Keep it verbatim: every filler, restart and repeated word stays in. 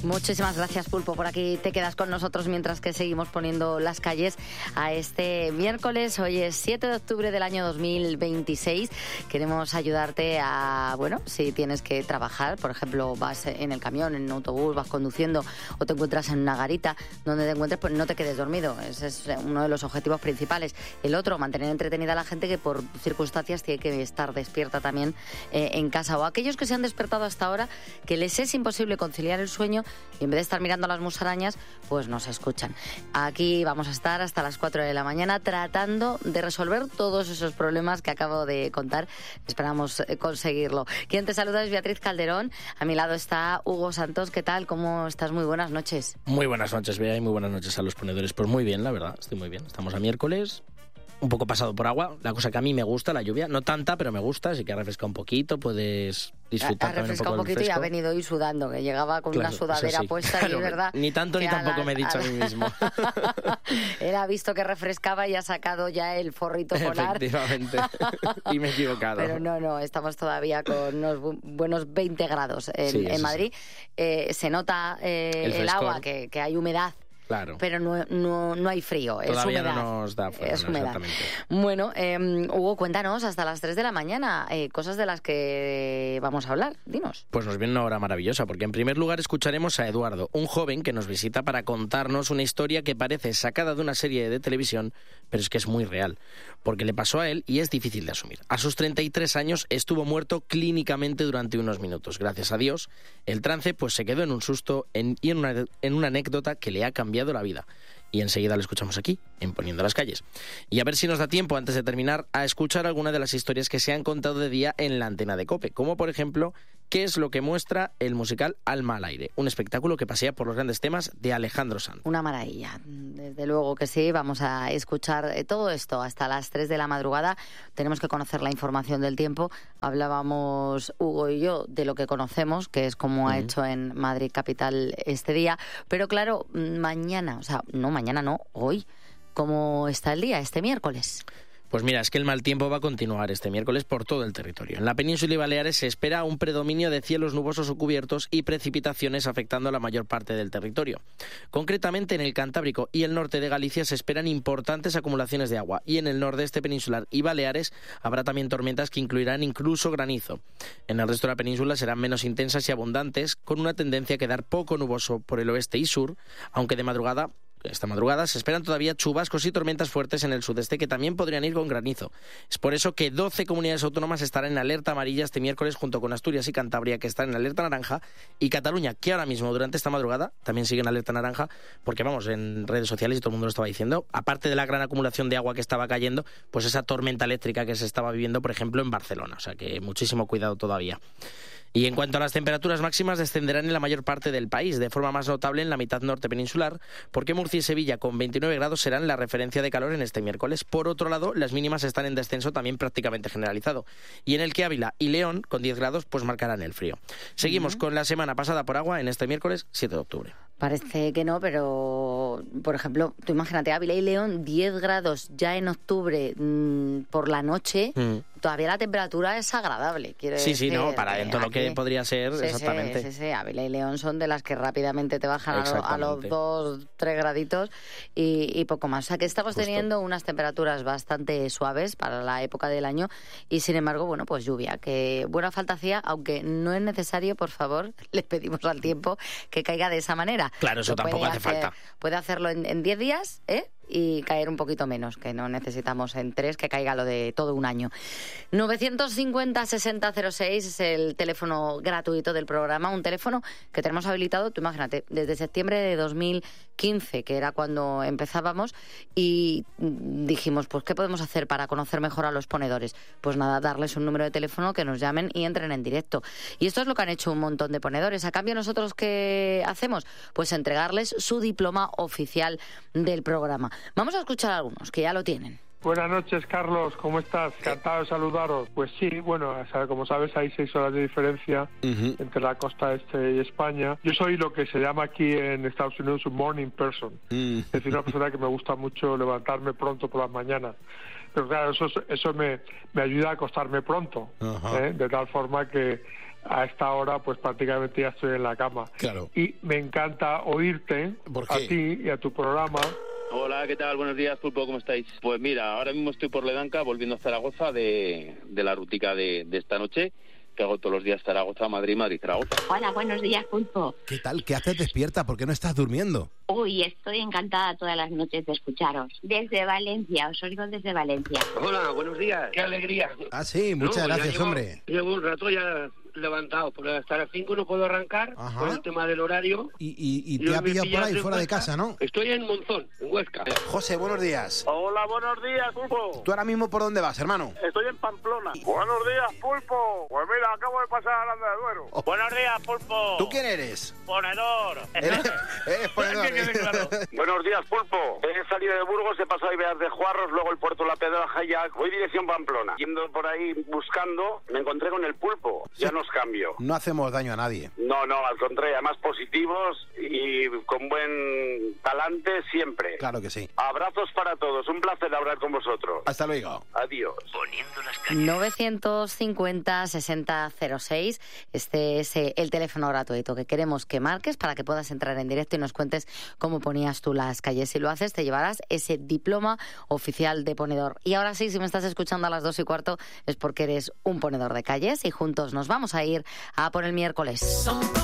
Muchísimas gracias, Pulpo. Por aquí te quedas con nosotros mientras que seguimos poniendo las calles a este miércoles. Hoy es siete de octubre del año dos mil veintiséis. Queremos ayudarte a, bueno, si tienes que trabajar, por ejemplo, vas en el camión, en un autobús, vas conduciendo o te encuentras en una garita, donde te encuentres, pues no te quedes dormido. Ese es uno de los objetivos principales. El otro, mantener entretenida a la gente que por circunstancias tiene que estar despierta también eh, en casa. O aquellos que se han despertado hasta ahora, que les es imposible conciliar el sueño y en vez de estar mirando a las musarañas, pues nos escuchan. Aquí vamos a estar hasta las cuatro de la mañana tratando de resolver todos esos problemas que acabo de contar. Esperamos conseguirlo. Quien te saluda es Beatriz Calderón. A mi lado está Hugo Santos. ¿Qué tal? ¿Cómo estás? Muy buenas noches. Muy buenas noches, Bea, y muy buenas noches a los ponedores. Pues muy bien, la verdad, estoy muy bien. Estamos a miércoles, un poco pasado por agua, la cosa que a mí me gusta, la lluvia, no tanta, pero me gusta, así que ha refrescado un poquito, puedes disfrutar ha, ha también un poco un poquito del y fresco. ha venido hoy sudando, que llegaba con Claro, una sudadera sí. puesta Claro, y es verdad. Ni tanto ni tampoco las, me he dicho a, a mí mismo. Él ha visto que refrescaba y ha sacado ya el forrito polar. Efectivamente, y me he equivocado. Pero no, no, estamos todavía con unos bu- buenos veinte grados en, Sí, en Madrid. sí. Eh, se nota eh, El el, agua, frescor. que, que hay humedad. Claro. Pero no, no, no hay frío, Todavía es humedad. no nos da fuego, es no, humedad. exactamente. Bueno, eh, Hugo, cuéntanos hasta las tres de la mañana, eh, cosas de las que vamos a hablar, dinos. Pues nos viene una hora maravillosa, porque en primer lugar escucharemos a Eduardo, un joven que nos visita para contarnos una historia que parece sacada de una serie de televisión, pero es que es muy real, porque le pasó a él y es difícil de asumir. A sus treinta y tres años estuvo muerto clínicamente durante unos minutos. Gracias a Dios, el trance pues se quedó en un susto en, y en una, en una anécdota que le ha cambiado la vida. Y enseguida lo escuchamos aquí, en Poniendo las Calles. Y a ver si nos da tiempo, antes de terminar, a escuchar alguna de las historias que se han contado de día en la antena de COPE, como por ejemplo, qué es lo que muestra el musical Alma al aire, un espectáculo que pasea por los grandes temas de Alejandro Sanz. Una maravilla, desde luego que sí, vamos a escuchar todo esto hasta las tres de la madrugada. Tenemos que conocer la información del tiempo. Hablábamos Hugo y yo de lo que conocemos, que es como uh-huh. ha hecho en Madrid Capital este día, pero claro, mañana, o sea, no mañana no, hoy, ¿cómo está el día este miércoles? Pues mira, es que el mal tiempo va a continuar este miércoles por todo el territorio. En la península y Baleares se espera un predominio de cielos nubosos o cubiertos y precipitaciones afectando a la mayor parte del territorio. Concretamente en el Cantábrico y el norte de Galicia se esperan importantes acumulaciones de agua y en el nordeste peninsular y Baleares habrá también tormentas que incluirán incluso granizo. En el resto de la península serán menos intensas y abundantes, con una tendencia a quedar poco nuboso por el oeste y sur, aunque de madrugada Esta madrugada se esperan todavía chubascos y tormentas fuertes en el sudeste que también podrían ir con granizo. Es por eso que doce comunidades autónomas estarán en alerta amarilla este miércoles, junto con Asturias y Cantabria, que están en alerta naranja, y Cataluña, que ahora mismo durante esta madrugada también sigue en alerta naranja, porque vamos, en redes sociales y todo el mundo lo estaba diciendo, aparte de la gran acumulación de agua que estaba cayendo, pues esa tormenta eléctrica que se estaba viviendo, por ejemplo, en Barcelona. O sea que muchísimo cuidado todavía. Y en cuanto a las temperaturas máximas, descenderán en la mayor parte del país, de forma más notable en la mitad norte peninsular, porque Murcia y Sevilla con veintinueve grados serán la referencia de calor en este miércoles. Por otro lado, las mínimas están en descenso también prácticamente generalizado. Y en el que Ávila y León, con diez grados, pues marcarán el frío. Seguimos uh-huh. con la semana pasada por agua en este miércoles siete de octubre. Parece que no, pero, por ejemplo, tú imagínate, Ávila y León, diez grados ya en octubre mmm, por la noche, mm. todavía la temperatura es agradable. Quiero sí, decir, sí, no, para dentro de lo que podría ser, sí, exactamente. Sí, sí, sí, Ávila y León son de las que rápidamente te bajan a, lo, a los dos, tres graditos y, y poco más. O sea que estamos Justo. teniendo unas temperaturas bastante suaves para la época del año y, sin embargo, bueno, pues lluvia, que buena falta hacía, aunque no es necesario, por favor, le pedimos al tiempo que caiga de esa manera. Claro, eso tampoco hace hacer, falta. Puede hacerlo en diez días, ¿eh? Y caer un poquito menos, que no necesitamos en tres, que caiga lo de todo un año. novecientos cincuenta, sesenta cero seis es el teléfono gratuito del programa, un teléfono que tenemos habilitado, tú imagínate, desde septiembre de dos mil quince, que era cuando empezábamos, y dijimos, pues, ¿qué podemos hacer para conocer mejor a los ponedores? Pues nada, darles un número de teléfono, que nos llamen y entren en directo. Y esto es lo que han hecho un montón de ponedores. A cambio, ¿nosotros qué hacemos? Pues entregarles su diploma oficial del programa. Vamos a escuchar a algunos que ya lo tienen. Buenas noches, Carlos, ¿cómo estás? Encantado de saludaros. Pues sí, bueno, como sabes, hay seis horas de diferencia uh-huh. entre la costa este y España. Yo soy lo que se llama aquí en Estados Unidos un morning person, uh-huh. es decir, una persona que me gusta mucho levantarme pronto por las mañanas. Pero claro, eso, eso me, me ayuda a acostarme pronto, uh-huh. ¿eh? de tal forma que a esta hora pues prácticamente ya estoy en la cama. Claro. Y me encanta oírte, ¿Por qué? a ti y a tu programa. Hola, ¿qué tal? Buenos días, Pulpo, ¿cómo estáis? Pues mira, ahora mismo estoy por Ledanca, volviendo a Zaragoza de, de la rutica de, de esta noche, que hago todos los días Zaragoza, Madrid, Madrid, Zaragoza. Hola, buenos días, Pulpo. ¿Qué tal? ¿Qué haces despierta? ¿Por qué no estás durmiendo? Uy, estoy encantada todas las noches de escucharos. Desde Valencia, os oigo desde Valencia. Hola, buenos días. Qué alegría. Ah, sí, muchas No, gracias, llevo, hombre. Llevo un rato ya levantado, pero hasta las cinco no puedo arrancar. Ajá. Por el tema del horario. Y, y, y Y te hoy ha me pillado por pillas ahí, en fuera de Huesca. casa, ¿no? Estoy en Monzón, en Huesca. José, buenos días. Hola, buenos días, Pulpo. ¿Tú ahora mismo por dónde vas, hermano? Estoy en Pamplona. Buenos días, Pulpo. Pues mira, acabo de pasar a Aranda de Duero. Oh. Buenos días, Pulpo. ¿Tú quién eres? Ponedor. Eres, eres ponedor. Que quede claro. Buenos días, Pulpo. He salido de Burgos, he pasado a Ibeas de Juarros, luego el puerto La Pedraja y ya voy dirección Pamplona. Yendo por ahí buscando, me encontré con el Pulpo. Ya nos cambio. No hacemos daño a nadie. No, no, al contrario, además positivos y con buen talante siempre. Claro que sí. Abrazos para todos, un placer hablar con vosotros. Hasta luego. Adiós. Poniendo las calles. novecientos cincuenta sesenta cero seis. Este es eh, el teléfono gratuito que queremos que marques para que puedas entrar en directo y nos cuentes cómo ponías tú las calles. Si lo haces, te llevarás ese diploma oficial de ponedor. Y ahora sí, si me estás escuchando a las dos y cuarto, es porque eres un ponedor de calles y juntos nos vamos a ir a por el miércoles.